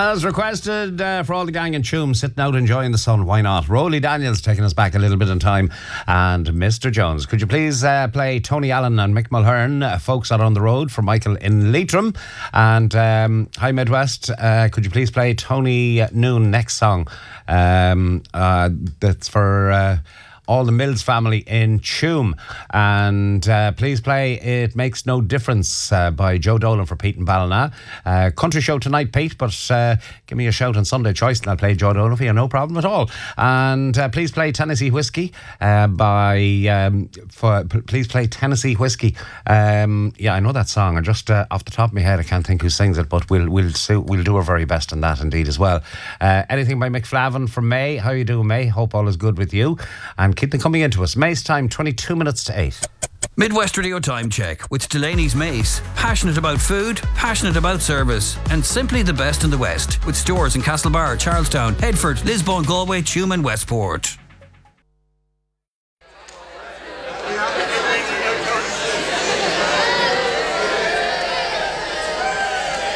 As requested for all the gang in Tuam sitting out enjoying the sun, why not? Rolly Daniels taking us back a little bit in time, and Mr. Jones. Could you please play Tony Allen and Mick Mulhern, Folks Out on the Road, for Michael in Leitrim? And Hi Midwest, could you please play Tony Noon next song? That's for all the Mills family in Tuam. And please play It Makes No Difference by Joe Dolan for Pete and Ballina. Country show tonight, Pete, but give me a shout on Sunday Choice and I'll play Joe Dolan for you, no problem at all. And please play Tennessee Whiskey please play Tennessee Whiskey. Yeah, I know that song. I just off the top of my head I can't think who sings it, but we'll do our very best in that indeed as well. Anything by McFlavin from May. How you doing, May? Hope all is good with you. And keep them coming into us. May's time, 22 minutes to 8. Midwest Radio Time Check with Delaney's Mace. Passionate about food, passionate about service, and simply the best in the West. With stores in Castlebar, Charlestown, Headford, Lisbon, Galway, Tuam and Westport.